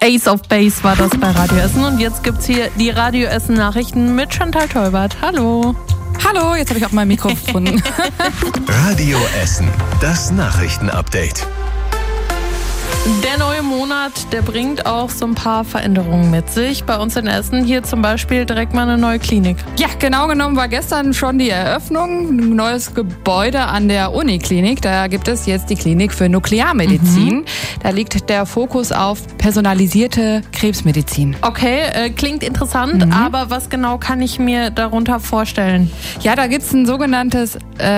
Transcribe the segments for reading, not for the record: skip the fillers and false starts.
Ace of Base war das bei Radio Essen. Und jetzt gibt's hier die Radio Essen Nachrichten mit Chantal Teubert. Hallo. Hallo, jetzt habe ich auch mein Mikro gefunden. Radio Essen, das Nachrichtenupdate. Der neue Monat, der bringt auch so ein paar Veränderungen mit sich. Bei uns in Essen hier zum Beispiel direkt mal eine neue Klinik. Ja, genau genommen war gestern schon die Eröffnung. Ein neues Gebäude an der Uniklinik. Da gibt es jetzt die Klinik für Nuklearmedizin. Da liegt der Fokus auf personalisierte Krebsmedizin. Okay, klingt interessant, aber was genau kann ich mir darunter vorstellen? Ja, da gibt's ein sogenanntes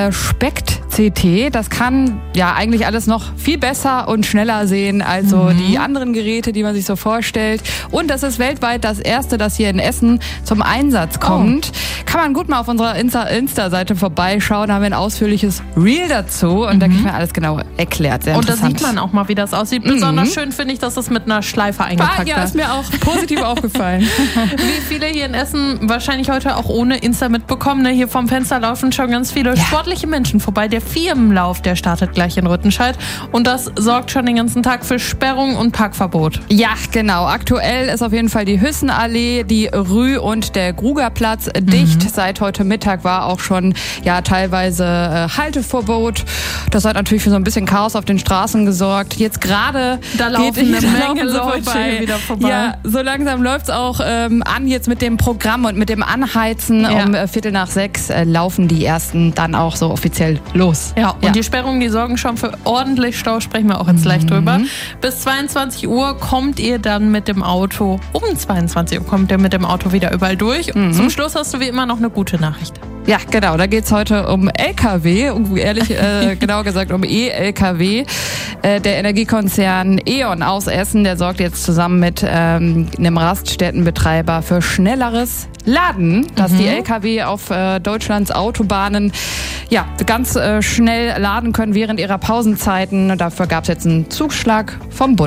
SPECT-CT. Das kann ja eigentlich alles noch viel besser und schneller sehen als so die anderen Geräte, die man sich so vorstellt. Und das ist weltweit das erste, das hier in Essen zum Einsatz kommt. Kann man gut mal auf unserer Insta-Seite vorbeischauen. Da haben wir ein ausführliches Reel dazu und da kriegt man alles genau erklärt. Sehr und da interessant. sieht man auch mal, wie das aussieht. Besonders schön finde ich, dass das mit einer Schleife eingepackt Ja, ist mir auch positiv aufgefallen. Wie viele hier in Essen wahrscheinlich heute auch ohne Insta mitbekommen. Ne? Hier vom Fenster laufen schon ganz viele sportliche Menschen vorbei. Der Firmenlauf, der startet gleich in Rüttenscheid. Und das sorgt schon den ganzen Tag für Sperrung und Parkverbot. Ja, genau. Aktuell ist auf jeden Fall die Hüssenallee, die Rü und der Grugerplatz dicht. Seit heute Mittag war auch schon teilweise Halteverbot. Das hat natürlich für so ein bisschen Chaos auf den Straßen gesorgt. Jetzt gerade da laufen eine Menge Leute wieder vorbei. Ja, so langsam läuft's auch an jetzt mit dem Programm und mit dem Anheizen. Um 5:45 laufen die ersten dann auch so offiziell los. Ja, und die Sperrungen, die sorgen schon für ordentlich Stau, sprechen wir auch jetzt gleich drüber. Bis 22 Uhr kommt ihr dann mit dem Auto, um 22 Uhr kommt ihr mit dem Auto wieder überall durch. Und zum Schluss hast du wie immer noch eine gute Nachricht. Ja, genau. Da geht's heute um LKW, genau gesagt um E-LKW. Der Energiekonzern E.ON aus Essen, der sorgt jetzt zusammen mit einem Raststättenbetreiber für schnelleres Laden, dass die LKW auf Deutschlands Autobahnen ganz schnell laden können während ihrer Pausenzeiten. Dafür gab's jetzt einen Zuschlag vom Bund.